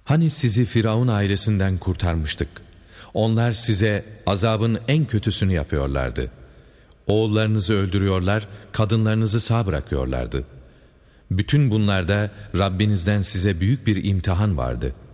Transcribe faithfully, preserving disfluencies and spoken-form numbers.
Hani sizi Firavun ailesinden kurtarmıştık. Onlar size azabın en kötüsünü yapıyorlardı. Oğullarınızı öldürüyorlar, kadınlarınızı sağ bırakıyorlardı. Bütün bunlarda Rabbinizden size büyük bir imtihan vardı.